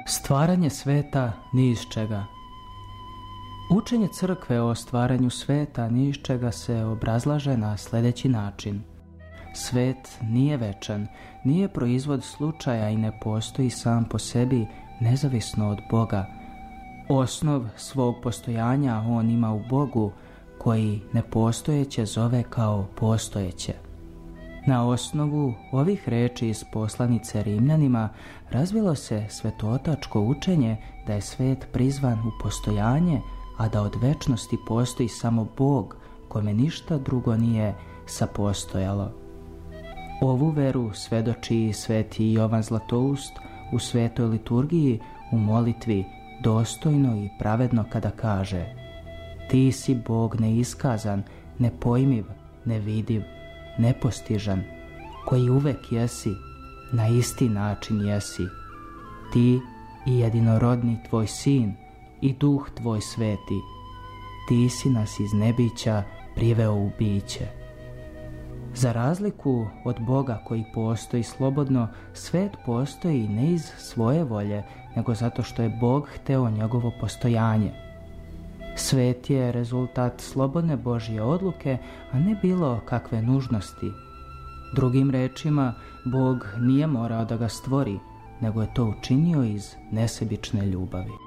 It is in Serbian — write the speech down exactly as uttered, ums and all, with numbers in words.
Stvaranje sveta ni iz čega. Učenje crkve o stvaranju sveta ni iz čega se obrazlaže na sljedeći način. Svet nije večan, nije proizvod slučaja i ne postoji sam po sebi nezavisno od Boga. Osnov svog postojanja on ima u Bogu, koji nepostojeće zove kao postojeće. Na osnovu ovih reči iz poslanice Rimljanima razvilo se svetotačko učenje da je svet prizvan u postojanje, a da od večnosti postoji samo Bog, kome ništa drugo nije sapostojalo. Ovu veru svedoči i sveti Jovan Zlatoust u svetoj liturgiji u molitvi dostojno i pravedno kada kaže: Ti si Bog neiskazan, nepojmiv, nevidiv, nepostižan, koji uvek jesi, na isti način jesi. Ti i jedinorodni tvoj sin i duh tvoj sveti, ti si nas iz nebića priveo u biće. Za razliku od Boga koji postoji slobodno, svet postoji ne iz svoje volje, nego zato što je Bog hteo njegovo postojanje. Svet je rezultat slobodne Božje odluke, a ne bilo kakve nužnosti. Drugim rečima, Bog nije morao da ga stvori, nego je to učinio iz nesebične ljubavi.